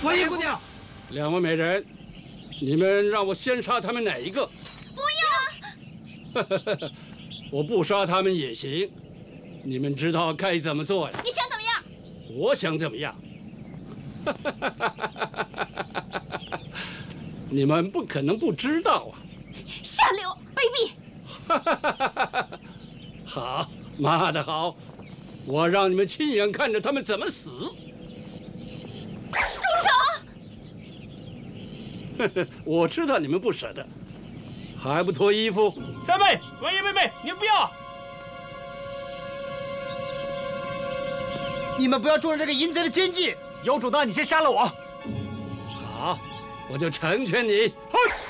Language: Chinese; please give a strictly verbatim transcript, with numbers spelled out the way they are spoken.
王爷姑娘， 两位美人，你们让我先杀他们哪一个？ 不要！ 我不杀他们也行。你们知道该怎么做呀？ 你想怎么样？ 我想怎么样？你们不可能不知道啊！ 下流卑鄙！ 好，骂得好！我让你们亲眼看着他们怎么死！ 住手！ 我知道你们不舍得，还不脱衣服？ 三妹，王爷妹妹，你们不要！你们不要中了这个淫贼的奸计！有主的，你先杀了我。 好，我就成全你。 嘿。